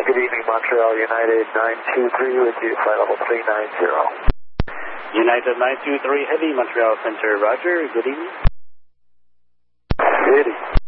Good evening, Montreal United 923 with you, flight level 390. United 923 Heavy, Montreal Center, roger. Good evening. Good evening.